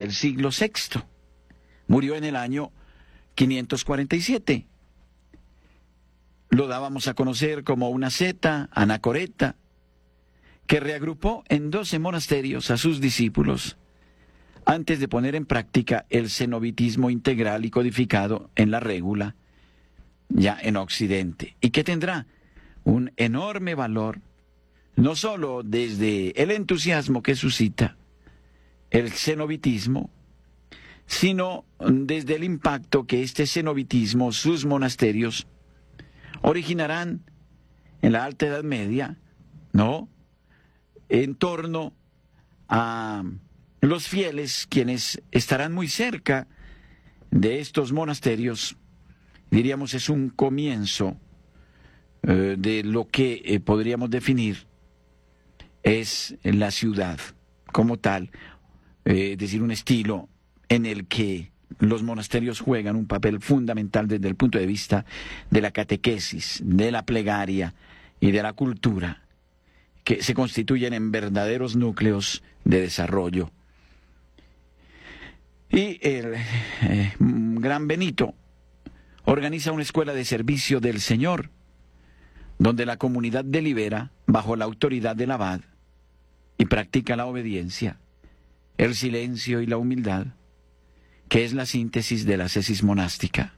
del siglo VI. Murió en el año 547. Lo dábamos a conocer como una seta anacoreta, que reagrupó en 12 monasterios a sus discípulos antes de poner en práctica el cenobitismo integral y codificado en la régula, ya en Occidente, y que tendrá un enorme valor, no solo desde el entusiasmo que suscita el cenobitismo, sino desde el impacto que este cenobitismo, sus monasterios, originarán en la Alta Edad Media, ¿no?, en torno a los fieles, quienes estarán muy cerca de estos monasterios. Diríamos, es un comienzo de lo que podríamos definir es la ciudad como tal, es decir, un estilo en el que los monasterios juegan un papel fundamental desde el punto de vista de la catequesis, de la plegaria y de la cultura, que se constituyen en verdaderos núcleos de desarrollo. Y el gran Benito organiza una escuela de servicio del Señor, donde la comunidad delibera bajo la autoridad del abad y practica la obediencia, el silencio y la humildad, que es la síntesis de la ascesis monástica.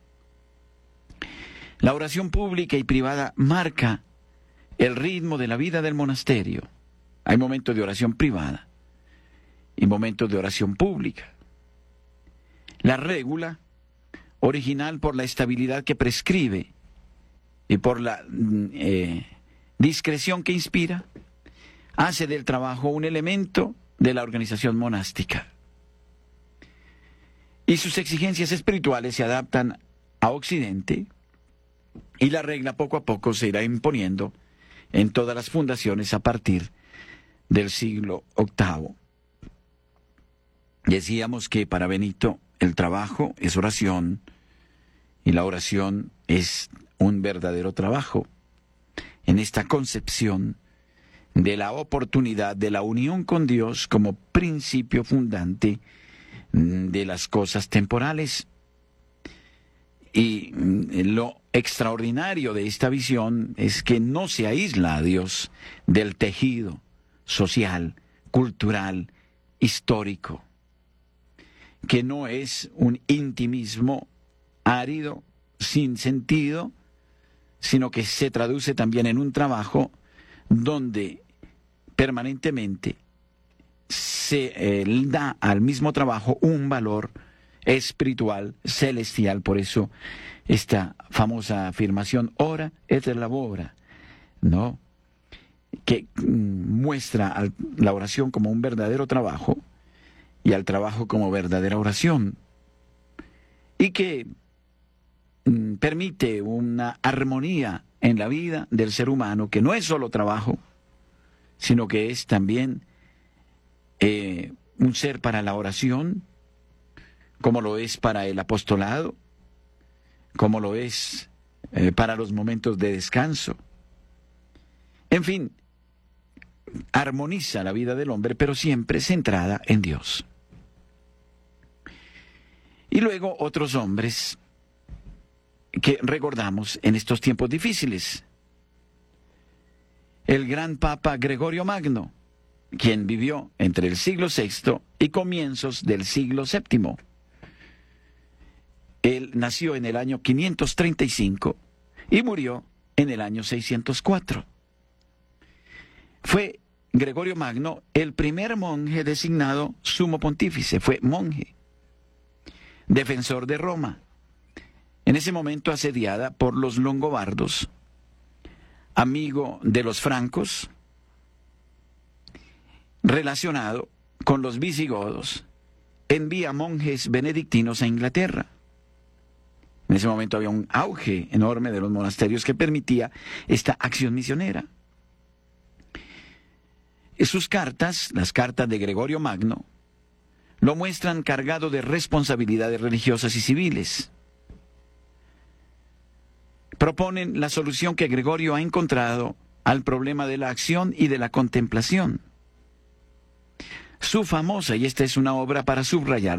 La oración pública y privada marca el ritmo de la vida del monasterio. Hay momentos de oración privada y momentos de oración pública. La régula, original por la estabilidad que prescribe y por la discreción que inspira, hace del trabajo un elemento de la organización monástica. Y sus exigencias espirituales se adaptan a Occidente, y la regla poco a poco se irá imponiendo en todas las fundaciones a partir del siglo VIII. Decíamos que para Benito el trabajo es oración, y la oración es un verdadero trabajo, en esta concepción de la oportunidad de la unión con Dios como principio fundante de las cosas temporales. Y lo extraordinario de esta visión es que no se aísla a Dios del tejido social, cultural, histórico, que no es un intimismo árido, sin sentido, sino que se traduce también en un trabajo donde permanentemente se da al mismo trabajo un valor espiritual, celestial. Por eso esta famosa afirmación, ora et labora, ¿no?, que muestra la oración como un verdadero trabajo y al trabajo como verdadera oración, y que permite una armonía en la vida del ser humano, que no es solo trabajo, sino que es también un ser para la oración, como lo es para el apostolado, como lo es para los momentos de descanso. En fin, armoniza la vida del hombre, pero siempre centrada en Dios. Y luego otros hombres que recordamos en estos tiempos difíciles. El gran Papa Gregorio Magno, quien vivió entre el siglo VI y comienzos del siglo VII. Él nació en el año 535 y murió en el año 604. Fue Gregorio Magno el primer monje designado sumo pontífice, fue monje, defensor de Roma, en ese momento asediada por los longobardos, amigo de los francos, relacionado con los visigodos, envía monjes benedictinos a Inglaterra. En ese momento había un auge enorme de los monasterios que permitía esta acción misionera. Sus cartas, las cartas de Gregorio Magno, lo muestran cargado de responsabilidades religiosas y civiles. Proponen la solución que Gregorio ha encontrado al problema de la acción y de la contemplación. Su famosa, y esta es una obra para subrayar,